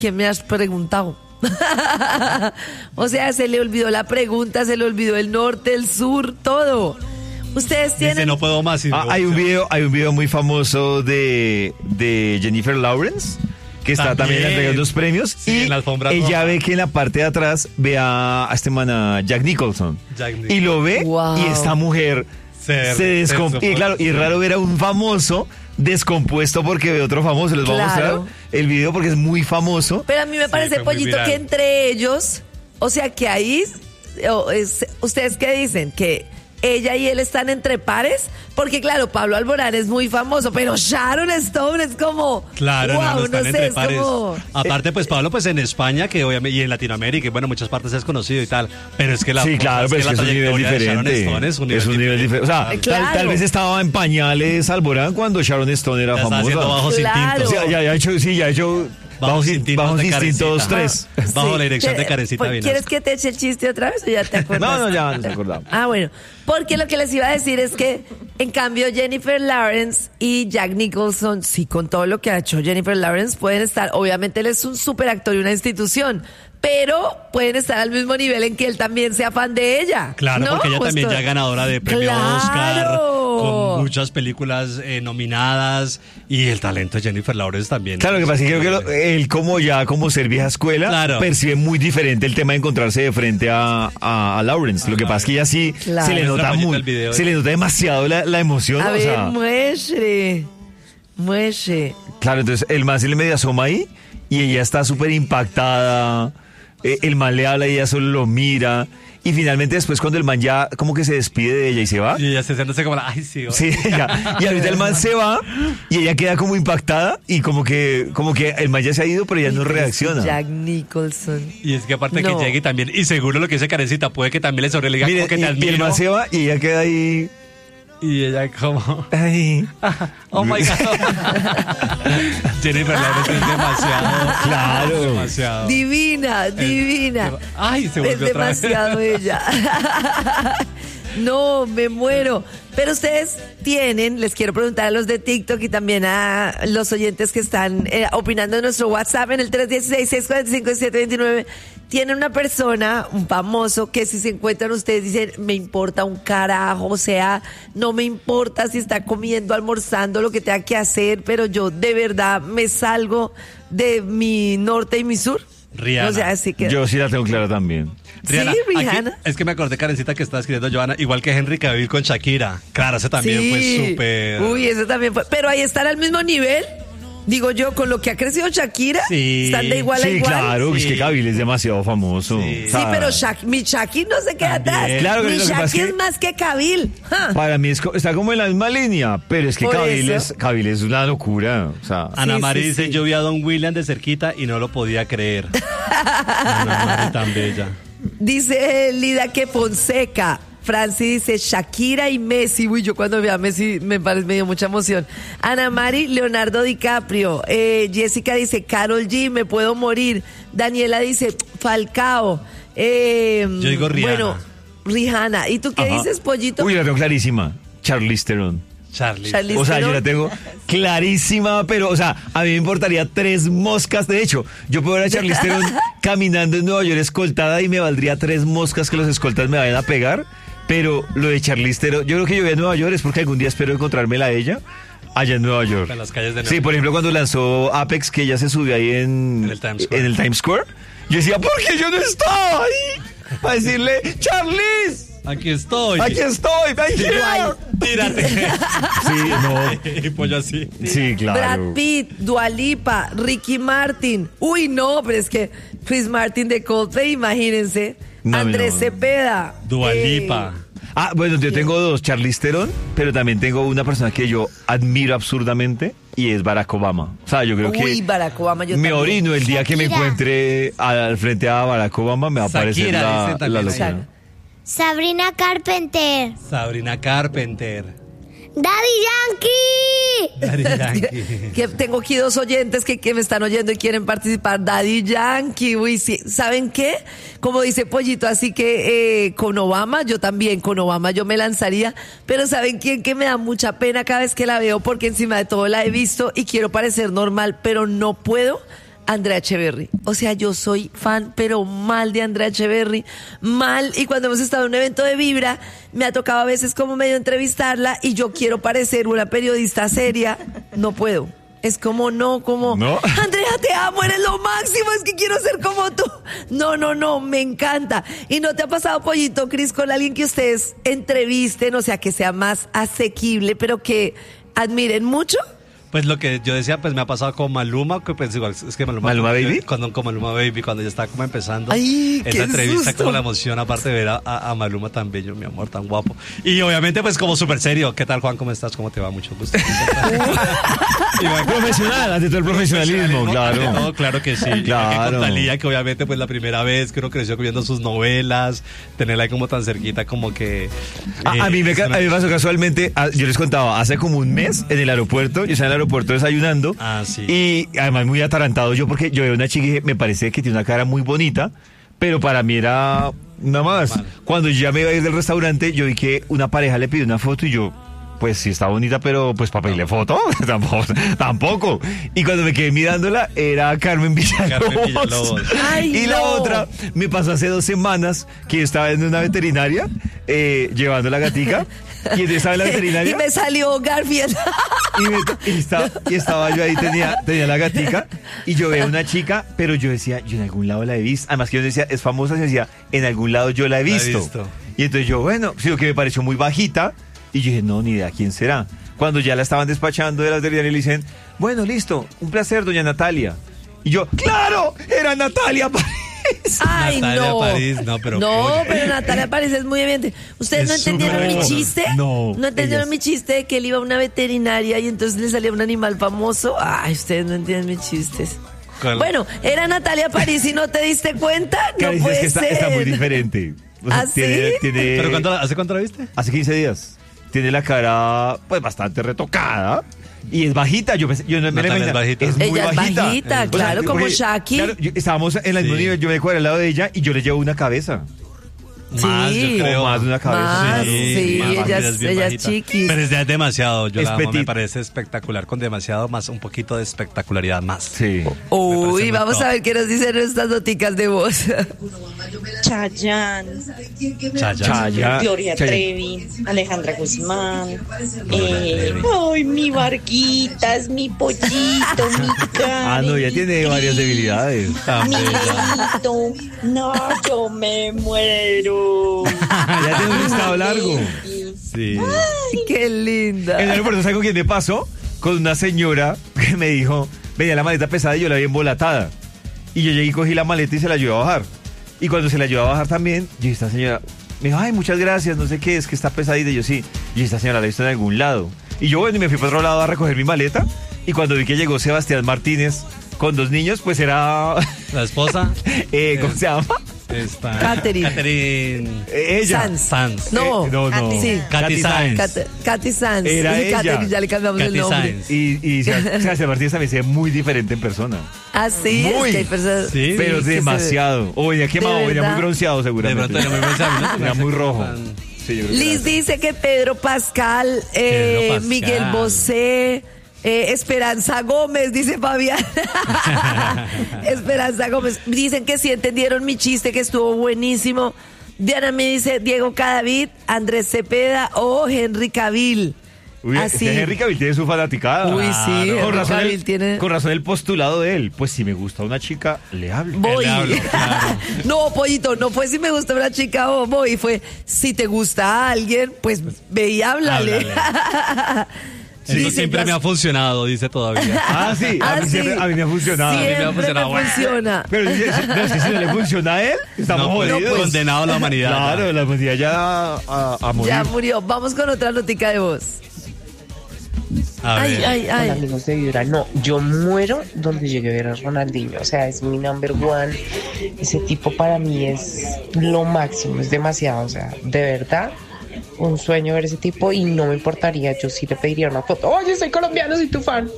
¿Qué me has preguntado? O sea, se le olvidó la pregunta, se le olvidó el norte, el sur, todo. Ustedes tienen... Dice, no puedo más. Hay un video muy famoso de Jennifer Lawrence, que está también entregando los premios, sí, y en la alfombra ella roja. ve que en la parte de atrás ve a Jack Nicholson. Y lo ve, wow. Y esta mujer se descompone. Y claro, y es raro ver a un famoso descompuesto porque ve otro famoso. Les voy a mostrar el video porque es muy famoso. Pero a mí me parece, Pollito, que entre ellos, o sea, que ahí, ¿ustedes qué dicen? Que ella y él están entre pares, porque claro, Pablo Alborán es muy famoso, pero Sharon Stone es como... Claro, wow, no están entre pares. Como... Aparte, pues Pablo, pues en España, que obviamente, y en Latinoamérica, y bueno, muchas partes es conocido y tal, pero es que la... Sí, claro, pero es que es un nivel diferente. Es un nivel diferente. O sea, tal vez estaba en pañales Alborán cuando Sharon Stone era famosa. Está haciendo Bajos Instintos. O sea, ya ha hecho... Bajos instintos 3. Bajo la dirección de Karencita Vinas. ¿Quieres que te eche el chiste otra vez o ya te acuerdas? No, ya nos acordamos. Ah, bueno. Porque lo que les iba a decir es que, en cambio, Jennifer Lawrence y Jack Nicholson, sí, con todo lo que ha hecho Jennifer Lawrence, pueden estar, obviamente él es un super actor y una institución, pero pueden estar al mismo nivel en que él también sea fan de ella. Claro, ¿no? porque ella también ya es ganadora de premio Oscar, con muchas películas nominadas, y el talento de Jennifer Lawrence también. Claro, que pasa es que creo que él como ser vieja escuela, percibe muy diferente el tema de encontrarse de frente a Lawrence. Lo que pasa es que ella sí se le nota demasiado la emoción. A ver, muestre. Claro, entonces el man se le medio asoma ahí y ella está súper impactada. El man le habla y ella solo lo mira. Y finalmente después cuando el man ya como que se despide de ella y se va. Y ella se siente como ay, sí. Sí, ya. Y ahorita el man se va y ella queda como impactada y como que el man ya se ha ido, pero ella no reacciona. Jack Nicholson. Y es que aparte que llegue también, y seguro lo que dice Karencita, puede que también le sobreliga como que te admiro. Y el man se va y ella queda ahí. Y ella como... Ay. Oh my God. Jennifer Lawrence es demasiado. Claro. Demasiado. Divina. Ay, se volvió es demasiado ella. No, me muero. Pero ustedes les quiero preguntar a los de TikTok y también a los oyentes que están opinando en nuestro WhatsApp en el 316-645-1729. Tienen una persona, un famoso, que si se encuentran ustedes dicen, me importa un carajo, o sea, no me importa si está comiendo, almorzando, lo que tenga que hacer, pero yo de verdad me salgo de mi norte y mi sur. Rihanna. O sea, así que... Yo sí la tengo clara también. Rihanna, sí, Rihanna. Aquí, es que me acordé, Karencita, que estaba escribiendo Johanna, igual que Henry Cavill con Shakira. Claro, ese también fue súper... Uy, ese también fue... Pero ahí están al mismo nivel. Digo yo, con lo que ha crecido Shakira, están de igual a igual. Claro, es que Cavill es demasiado famoso. Sí, pero mi Shakira no se queda atrás. Claro, mi Shakira es más que Cavill. Para mí está como en la misma línea, pero es que Cavill es una locura. O sea. Ana María dice, yo vi a Don William de cerquita y no lo podía creer. Ana María tan bella. Dice Lida que Fonseca. Francis dice Shakira y Messi. Uy, yo cuando vi a Messi me dio mucha emoción. Ana Mari, Leonardo DiCaprio. Jessica dice Karol G, me puedo morir. Daniela dice Falcao. Yo digo Rihanna. Bueno, Rihanna. ¿Y tú qué dices, Pollito? Uy, la tengo clarísima. Charlize Theron. O sea, yo la tengo clarísima, pero, o sea, a mí me importaría 3 moscas. De hecho, yo puedo ver a Charlize Theron caminando en Nueva York escoltada y me valdría 3 moscas que los escoltas me vayan a pegar. Pero lo de Charlize Theron, yo creo que yo voy a Nueva York es porque algún día espero encontrármela a ella allá en Nueva York. En las calles de Nueva York. Sí, por ejemplo, cuando lanzó Apex, que ella se subió ahí en el Times Square. Yo decía, ¿por qué yo no estaba ahí? Para decirle, Charlize. Aquí estoy. Tírate. Sí, no. Y pollo así. Sí, claro. Brad Pitt, Dua Lipa, Ricky Martin. Uy, no, pero es que Chris Martin de Coldplay, imagínense. No, Andrés Cepeda. Dua Lipa. Bueno, yo tengo 2, Charlize Theron, pero también tengo una persona que yo admiro absurdamente y es Barack Obama. O sea, yo creo que Barack Obama, yo me también. orino el día que me encuentre al frente a Barack Obama, me va a parecer la locura. Sabrina Carpenter. Daddy Yankee. Que tengo aquí 2 oyentes que me están oyendo y quieren participar. Daddy Yankee, uy, sí. ¿Saben qué? Como dice Pollito, así que con Obama, yo también, con Obama yo me lanzaría. Pero ¿saben quién? Que me da mucha pena cada vez que la veo porque encima de todo la he visto y quiero parecer normal, pero no puedo. Andrea Echeverry. O sea, yo soy fan, pero mal de Andrea Echeverry, mal. Y cuando hemos estado en un evento de Vibra, me ha tocado a veces como medio entrevistarla y yo quiero parecer una periodista seria. No puedo. Es como no. Andrea, te amo, eres lo máximo, es que quiero ser como tú. No, me encanta. ¿Y no te ha pasado, Pollito, Cris, con alguien que ustedes entrevisten, o sea, que sea más asequible, pero que admiren mucho? Pues lo que yo decía, pues me ha pasado con Maluma, que pues igual es que Maluma Baby, con Maluma Baby, cuando ya estaba como empezando. Ay, esa entrevista, como la emoción, aparte de ver a Maluma tan bello, mi amor, tan guapo. Y obviamente, pues como súper serio. ¿Qué tal, Juan? ¿Cómo estás? ¿Cómo te va? Mucho gusto. Profesional, ante todo el profesionalismo, claro. No, claro que sí. Claro. Con Thalía, que obviamente pues la primera vez que uno creció viendo sus novelas, tenerla ahí como tan cerquita, como que... a mí me pasó casualmente, yo les contaba, hace como un mes en el aeropuerto, yo estaba en el aeropuerto desayunando. Sí. Y además muy atarantado yo, porque yo veo una chica y dije, me parece que tiene una cara muy bonita, pero para mí era nada más. Vale. Cuando yo ya me iba a ir del restaurante, yo vi que una pareja le pidió una foto y yo... Pues sí está bonita, pero pues para pedirle foto, tampoco. Y cuando me quedé mirándola, era Carmen Villalobos. Ay, y la otra me pasó hace 2 semanas que yo estaba en una veterinaria llevando la gatica. Y estaba en la veterinaria. Y me salió Garfield. Y estaba yo ahí, tenía la gatica. Y yo veía una chica, pero yo decía, yo en algún lado la he visto. Además que yo decía, es famosa, yo decía, en algún lado yo la he visto. Y entonces yo, bueno, sí, que me pareció muy bajita. Y yo dije, no, ni idea quién será. Cuando ya la estaban despachando de la veterinaria, le dicen, bueno, listo, un placer, doña Natalia. Y yo, ¡claro! ¡Era Natalia París! ¡Ay, Natalia París, pero Natalia París es muy evidente. ¿Ustedes no entendieron mi chiste? No entendieron mi chiste de que él iba a una veterinaria y entonces le salía un animal famoso. Ay, ustedes no entienden mis chistes. Bueno, era Natalia París y no te diste cuenta. No puede ser. Está muy diferente. O sea, ¿sí? tiene... ¿Pero hace cuánto la viste? Hace 15 días. Tiene la cara, pues, bastante retocada. Y es bajita, yo no me es bajita. Es muy ella bajita. Es bajita, claro, como Shaki. Claro, estábamos en el mismo nivel, yo me cuadré al lado de ella y yo le llevo una cabeza. Más, yo creo. Más de una cabeza. Más, sí, ella es chiquis. Pero es demasiado, yo la amo, me parece espectacular, con demasiado más, un poquito de espectacularidad más. Sí. Uy, vamos a ver qué nos dicen estas noticas de voz. Chayanne, Gloria Trevi, Alejandra Guzmán. Ay, mi Varguitas, mi Pollito, mi Karen. No, ya tiene varias debilidades. Mi Benito. No, yo me muero. Ya tiene un listado largo. Sí. Ay, qué linda. En el aeropuerto, ¿sabes con quién me pasó? Con una señora que me dijo, venía la maleta pesada y yo la vi embolatada. Y yo llegué y cogí la maleta y se la ayudé a bajar. Y cuando se la ayudó a bajar también, yo esta señora me dijo, ay, muchas gracias, no sé qué, es que está pesadita. Y yo, sí. Y esta señora la he visto en algún lado. Y yo, bueno, y me fui para otro lado a recoger mi maleta. Y cuando vi que llegó Sebastián Martínez con 2 niños, pues era... ¿La esposa? ¿Cómo se llama? Catherine. Ella. Sanz. No. Sí. Katy Sanz. Katy Sanz. Era ella. Catherine, ya le cambiamos el nombre. Sanz. Y Sebastián Martínez también se ve muy diferente en persona. Ah, sí. Muy. Es que hay personas, Sí. Pero demasiado. O venía quemado, venía muy bronceado seguramente. De pronto era muy bronceado, ¿no? Venía muy rojo. Sí, yo creo que Liz dice que Pedro Pascal, Miguel Bosé, Esperanza Gómez, dice Fabián. Esperanza Gómez. Dicen que sí entendieron mi chiste, que estuvo buenísimo. Diana me dice Diego Cadavid, Andrés Cepeda o Henry Cavill. Uy, Así. Henry Cavill tiene su fanaticada. Uy, sí, Henry Cavill tiene... Con razón el postulado de él. Pues si me gusta una chica, le hablo. Voy. Le hablo, claro. No, Pollito, no fue si me gusta una chica o voy. Fue si te gusta a alguien, pues ve y háblale. Eso siempre me ha funcionado, dice todavía. Ah, sí. A mí me ha funcionado. Siempre me funciona. Pero es que si no le funciona a él, estamos jodidos. Pues, condenado a la humanidad. Claro, la humanidad ya a morir. Ya murió. Vamos con otra notica de voz. Hola, amigos de Vibra. No, yo muero donde llegue a ver a Ronaldinho. O sea, es mi number one. Ese tipo para mí es lo máximo, es demasiado. O sea, de verdad, un sueño ver ese tipo y no me importaría. Yo sí le pediría una foto. Oye, soy colombiano, soy tu fan.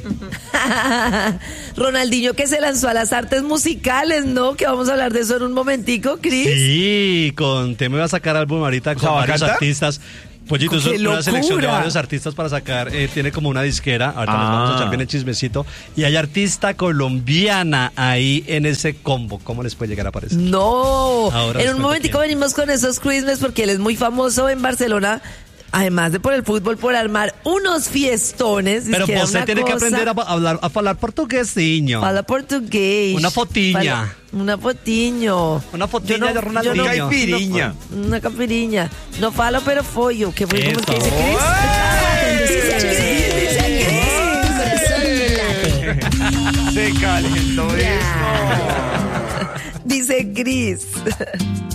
Ronaldinho, que se lanzó a las artes musicales, ¿no? Que vamos a hablar de eso en un momentico, Cris. Sí, me va a sacar álbum ahorita con varios artistas. Pollito, es una selección de varios artistas para sacar, tiene como una disquera, ahorita nos vamos a echar bien el chismecito, y hay artista colombiana ahí en ese combo. ¿Cómo les puede llegar a parecer? No, ahora en un momentico venimos con esos Christmas porque él es muy famoso en Barcelona. Además de por el fútbol, por armar unos fiestones. Pero usted tiene que aprender a hablar portuguesiño. Habla portugués. Una fotiña. Una fotiño. Una fotiña de Ronaldinho. Una caipiriña. Una caipiriña. No falo, pero follo. ¿Qué fue? ¿Cómo es que dice Cris? Se calentó eso. Dice Cris.